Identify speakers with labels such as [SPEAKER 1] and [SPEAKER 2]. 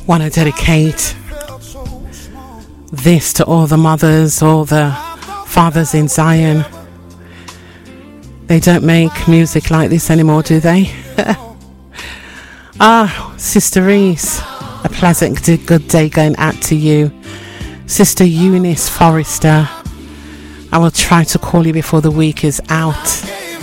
[SPEAKER 1] Want to dedicate this to all the mothers, all the fathers in Zion. They don't make music like this anymore, do they? Sister Reese, a pleasant good day going out to you. Sister Eunice Forrester, I will try to call you before the week is out.